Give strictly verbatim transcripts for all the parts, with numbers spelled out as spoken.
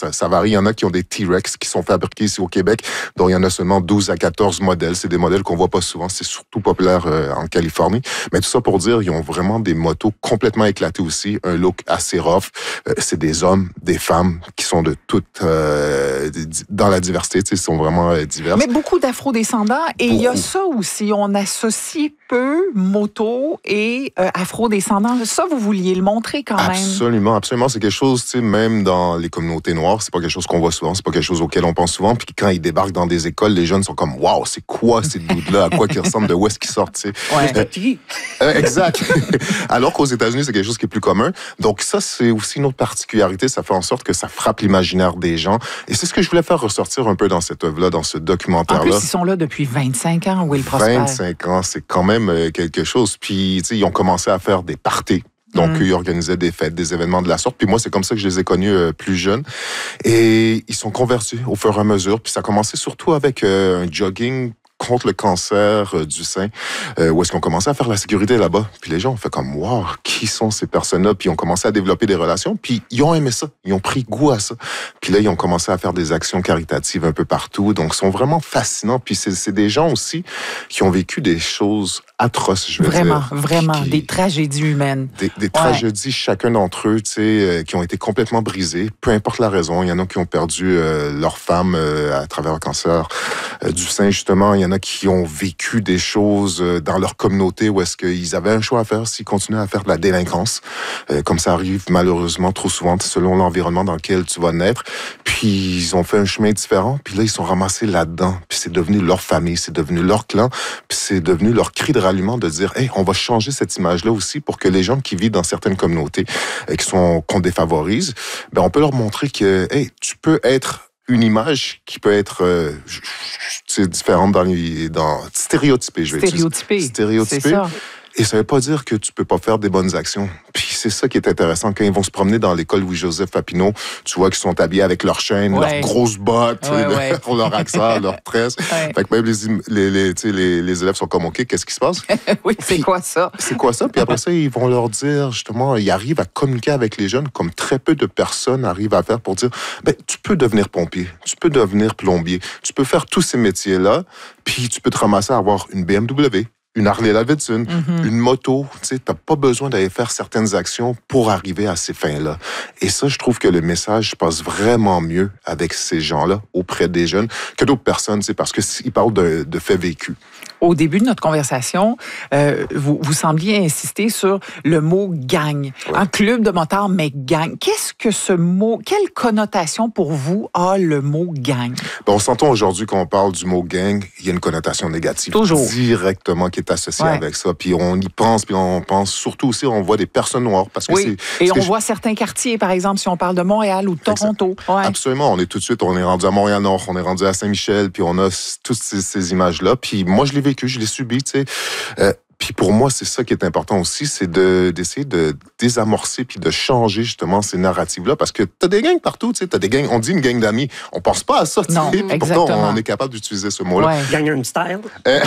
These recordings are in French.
ça, ça varie. Il y en a qui ont des T-Rex qui sont fabriqués ici au Québec, dont il y en a seulement douze à quatorze modèles. C'est des modèles qu'on voit pas souvent. C'est surtout populaire euh, en Californie. Mais tout ça pour dire, ils ont vraiment des motos complètement éclatées aussi. Un look assez rough. Euh, c'est des hommes, des femmes qui sont de toutes... Euh, dans la diversité, ils sont vraiment euh, divers. Mais beaucoup d'afro-descendants. Et il y a ça aussi. On associe peu moto et euh, afro-descendants. Ça, vous vouliez le montrer quand même. Absolument, absolument. C'est quelque chose, tu sais, même dans les communautés noires, c'est pas quelque chose qu'on voit souvent, c'est pas quelque chose auquel on pense souvent. Puis quand ils débarquent dans des écoles, les jeunes sont comme, waouh, c'est quoi ces dudes-là? À quoi qu'ils ressemblent? De où est-ce qu'ils sortent? Tu sais? Ouais. Euh, euh, exact. Alors qu'aux États-Unis, c'est quelque chose qui est plus commun. Donc ça, c'est aussi une autre particularité. Ça fait en sorte que ça frappe l'imaginaire des gens. Et c'est ce que je voulais faire ressortir un peu dans cette œuvre-là, dans ce documentaire-là. En plus, ils sont là depuis vingt-cinq ans, Will Prosper. vingt-cinq ans, c'est quand même quelque chose. Puis, tu sais, ils ont commencé à faire des parties. Donc, mmh. ils organisaient des fêtes, des événements de la sorte. Puis moi, c'est comme ça que je les ai connus euh, plus jeunes. Et ils sont convertis au fur et à mesure. Puis ça a commencé surtout avec euh, un jogging contre le cancer euh, du sein, euh, où est-ce qu'ils ont commencé à faire la sécurité là-bas. Puis les gens ont fait comme, wow, qui sont ces personnes-là? Puis ils ont commencé à développer des relations, puis ils ont aimé ça. Ils ont pris goût à ça. Puis là, ils ont commencé à faire des actions caritatives un peu partout. Donc, ils sont vraiment fascinants. Puis c'est, c'est des gens aussi qui ont vécu des choses atroces, je veux vraiment, dire. Vraiment, vraiment. Qui, des tragédies humaines. Des, des ouais. tragédies, chacun d'entre eux, tu sais, euh, qui ont été complètement brisés, peu importe la raison. Il y en a qui ont perdu euh, leur femme euh, à travers le cancer euh, du sein, justement. Il y en a qui ont vécu des choses euh, dans leur communauté où est-ce qu'ils avaient un choix à faire s'ils continuaient à faire de la délinquance, euh, comme ça arrive malheureusement trop souvent selon l'environnement dans lequel tu vas naître. Puis ils ont fait un chemin différent, puis là ils sont ramassés là-dedans, puis c'est devenu leur famille, c'est devenu leur clan, puis c'est devenu leur cri de ralliement de dire, hey, on va changer cette image-là aussi pour que les gens qui vivent dans certaines communautés euh, qui sont qu'on défavorise, ben on peut leur montrer que, hey, tu peux être une image qui peut être euh, c'est différente dans les dans stéréotypée, je vais stéréotypée. dire stéréotypée. C'est ça. Et ça veut pas dire que tu peux pas faire des bonnes actions. Puis c'est ça qui est intéressant. Quand ils vont se promener dans l'école Louis-Joseph Papineau, tu vois qu'ils sont habillés avec leurs chaînes, ouais. leurs grosses bottes, ouais, leur, ouais. leur accent, leur tresse. Ouais. Fait que même les, les, les, tu sais, les, les élèves sont comme, OK, qu'est-ce qui se passe? Oui, c'est Puis, quoi ça? C'est quoi ça? Puis après ça, ils vont leur dire, justement, ils arrivent à communiquer avec les jeunes comme très peu de personnes arrivent à faire pour dire, ben, tu peux devenir pompier, tu peux devenir plombier, tu peux faire tous ces métiers-là, puis tu peux te ramasser à avoir une B M W. Une Harley-Davidson, mm-hmm. une moto, tu sais, t'as pas besoin d'aller faire certaines actions pour arriver à ces fins-là. Et ça, je trouve que le message passe vraiment mieux avec ces gens-là, auprès des jeunes, que d'autres personnes, c'est parce qu'ils parlent de, de faits vécus. Au début de notre conversation, euh, vous, vous sembliez insister sur le mot gang. Ouais. Un club de motards, mais gang. Qu'est-ce que ce mot, quelle connotation pour vous a le mot gang? Ben, on s'entend aujourd'hui qu'on parle du mot gang, il y a une connotation négative. Toujours. Directement qui est associée ouais. avec ça. Puis on y pense, puis on pense surtout aussi, on voit des personnes noires. Parce que oui, c'est, et c'est on voit je... certains quartiers, par exemple, si on parle de Montréal ou de Toronto. Ouais. Absolument, on est tout de suite, on est rendu à Montréal-Nord, on est rendu à Saint-Michel, puis on a toutes ces, ces images-là. Puis moi, je l'ai vécu, je l'ai subi, tu sais. Euh, Puis pour moi, c'est ça qui est important aussi, c'est de, d'essayer de désamorcer puis de changer justement ces narratives-là. Parce que t'as des gangs partout, tu sais, t'as des gangs, on dit une gang d'amis, on pense pas à ça, tu sais. Puis pourtant, on est capable d'utiliser ce mot-là. Ouais. Gangnam style. Euh...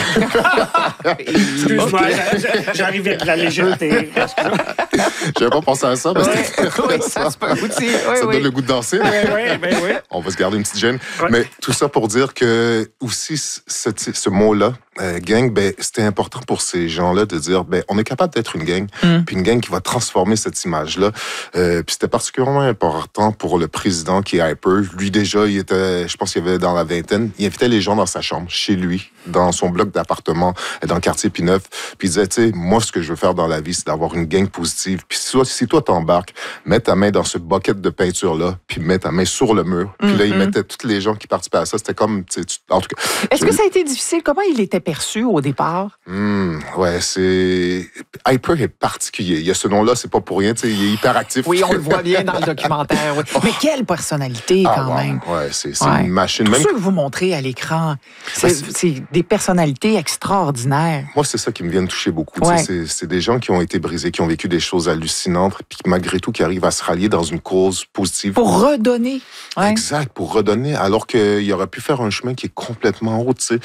Excuse-moi, okay. J'arrive avec la légèreté. J'avais pas pensé à ça, mais ouais. Oui, ça se peut aussi. Oui, ça oui. donne le goût de danser. Oui, oui, ben oui. On va se garder une petite gêne. Ouais. Mais tout ça pour dire que aussi, ce, ce mot-là, Euh, gang, ben, c'était important pour ces gens-là de dire, ben, on est capable d'être une gang, mm. puis une gang qui va transformer cette image-là. Euh, puis c'était particulièrement important pour le président qui est Hyper. Lui, déjà, il était, je pense qu'il avait dans la vingtaine, il invitait les gens dans sa chambre, chez lui, dans son bloc d'appartement, dans le quartier Pineuf, puis il disait, tu sais, moi, ce que je veux faire dans la vie, c'est d'avoir une gang positive. Puis si toi, si toi t'embarques, mets ta main dans ce bucket de peinture-là, puis mets ta main sur le mur. Puis mm-hmm. là, il mettait tous les gens qui participaient à ça. C'était comme, tu sais, en tout cas. Est-ce je... que ça a été difficile? Comment il était perçu au départ? Mmh, ouais, c'est... Hyper est particulier. Il y a ce nom-là, c'est pas pour rien, tu sais, il est hyperactif. Oui, on le voit bien dans le documentaire. Oui. Mais quelle personnalité, ah, quand wow. même. Ouais, c'est, c'est ouais. une machine. Tous même... ceux que vous montrez à l'écran, c'est, c'est... c'est des personnalités extraordinaires. Moi, c'est ça qui me vient de toucher beaucoup. Ouais. C'est, c'est des gens qui ont été brisés, qui ont vécu des choses hallucinantes, puis malgré tout, qui arrivent à se rallier dans une cause positive. Pour redonner. Ouais. Exact, pour redonner, alors qu'il aurait pu faire un chemin qui est complètement haut, tu sais.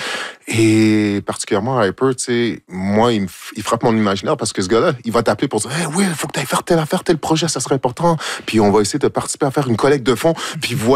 Et particulièrement Hyper, tu sais, moi, il, me, il frappe mon imaginaire parce que ce gars-là, il va t'appeler pour dire hey, « Oui, il faut que tu ailles faire telle affaire, tel projet, ça serait important. » Puis on va essayer de participer à faire une collecte de fonds. Puis voilà.